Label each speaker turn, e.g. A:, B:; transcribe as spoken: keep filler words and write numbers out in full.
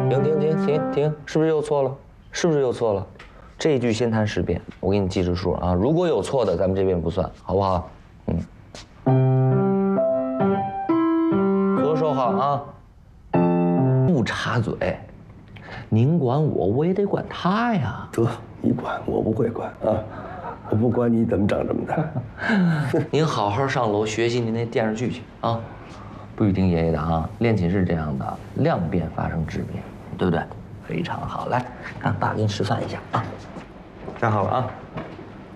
A: 停停停停停，是不是又错了？是不是又错了？这一句先弹十遍，我给你记着数啊。如果有错的，咱们这边不算，好不好？嗯。左手好啊，不插嘴。您管我，我也得管他呀。
B: 得，你管，我不会管啊。我不管你怎么长这么大。
A: 您好好上楼学习您那电视剧去啊。不许听爷爷的啊！练琴是这样的，量变发生质变，对不对？非常好，来，让爸给你示范一下啊。站好了啊。